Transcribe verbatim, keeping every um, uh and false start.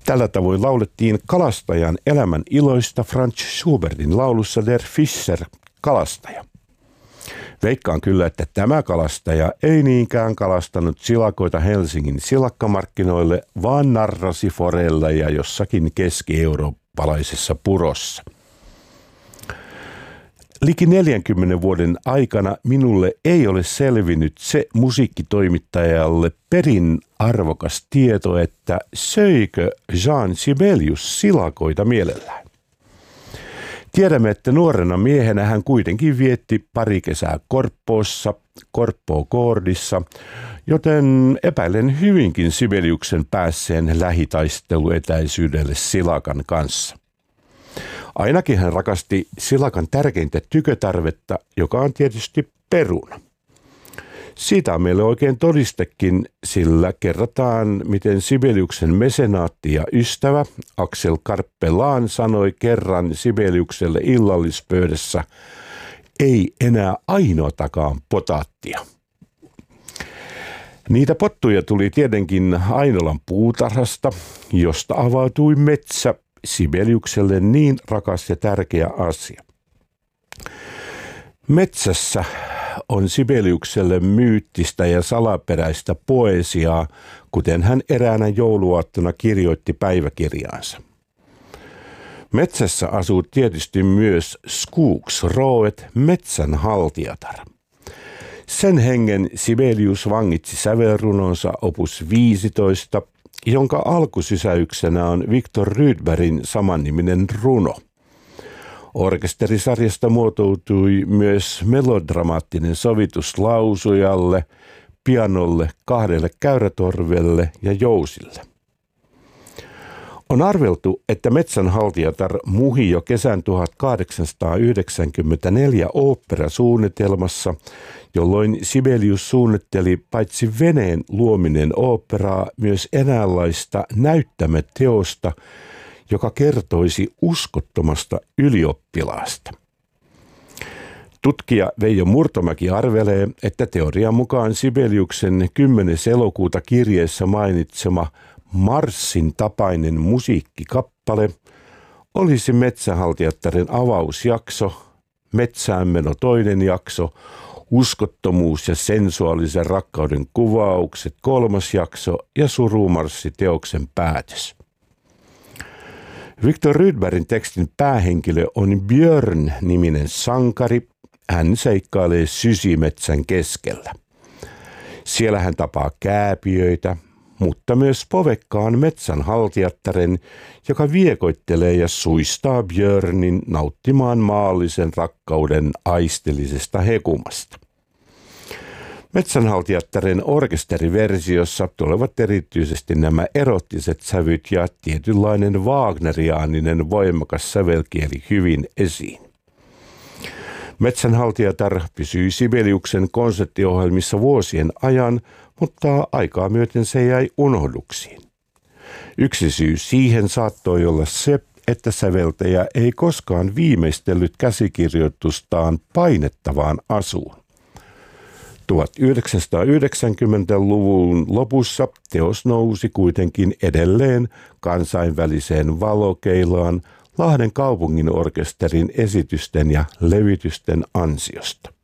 Tällä tavoin laulettiin kalastajan elämän iloista Franz Schubertin laulussa Der Fischer, kalastaja. Veikkaan kyllä, että tämä kalastaja ei niinkään kalastanut silakoita Helsingin silakkamarkkinoille, vaan narrasi forelleja jossakin keski-eurooppalaisessa purossa. Liki neljänkymmenen vuoden aikana minulle ei ole selvinnyt se musiikkitoimittajalle perin arvokas tieto, että söikö Jean Sibelius silakoita mielellään. Tiedämme, että nuorena miehenä hän kuitenkin vietti pari kesää Korppoossa, Korppoo-koordissa, joten epäilen hyvinkin Sibeliuksen päässeen lähitaisteluetäisyydelle silakan kanssa. Ainakin hän rakasti silakan tärkeintä tykötarvetta, joka on tietysti peruna. Siitä on meille oikein todistekin, sillä kerrotaan, miten Sibeliuksen mesenaatti ja ystävä Axel Karppelaan sanoi kerran Sibeliukselle illallispöydässä, ei enää ainoatakaan potaattia. Niitä pottuja tuli tietenkin Ainolan puutarhasta, josta avautui metsä, Sibeliukselle niin rakas ja tärkeä asia. Metsässä on Sibeliukselle myyttistä ja salaperäistä poesiaa, kuten hän eräänä jouluaattona kirjoitti päiväkirjaansa. Metsässä asuu tietysti myös Skogsrået, metsänhaltijatar. Sen hengen Sibelius vangitsi sävelrunonsa opus viisitoista, jonka alkusysäyksenä on Viktor Rydbergin samanniminen runo. Orkesterisarjasta muotoutui myös melodramaattinen sovitus lausujalle, pianolle, kahdelle käyrätorvelle ja jousille. On arveltu, että metsänhaltijatar muhi jo kesän tuhatkahdeksansataayhdeksänkymmentäneljä oopperasuunnitelmassa, jolloin Sibelius suunnitteli paitsi veneen luominen oopperaa myös eräänlaista näyttämöteosta, joka kertoisi uskottomasta ylioppilaasta. Tutkija Veijo Murtomäki arvelee, että teorian mukaan Sibeliuksen kymmenes elokuuta kirjeessä mainitsema marssin tapainen musiikkikappale olisi metsänhaltijattaren avausjakso, metsäänmeno toinen jakso, uskottomuus ja sensuaalisen rakkauden kuvaukset kolmas jakso ja surumarssi teoksen päätös. Viktor Rydbergin tekstin päähenkilö on Björn-niminen sankari. Hän seikkailee sysimetsän keskellä. Siellä hän tapaa kääpiöitä, mutta myös povekkaan metsänhaltijattaren, joka viekoittelee ja suistaa Björnin nauttimaan maallisen rakkauden aisteellisesta hekumasta. Metsänhaltijattaren orkesteriversiossa tulevat erityisesti nämä erottiset sävyt ja tietynlainen wagneriaaninen voimakas sävelkieli hyvin esiin. Metsänhaltijatar pysyi Sibeliuksen konserttiohjelmissa vuosien ajan, mutta aikaa myöten se jäi unohduksiin. Yksi syy siihen saattoi olla se, että säveltäjä ei koskaan viimeistellyt käsikirjoitustaan painettavaan asuun. tuhatyhdeksänsataayhdeksänkymmentäluvun lopussa teos nousi kuitenkin edelleen kansainväliseen valokeilaan Lahden kaupungin orkesterin esitysten ja levytysten ansiosta.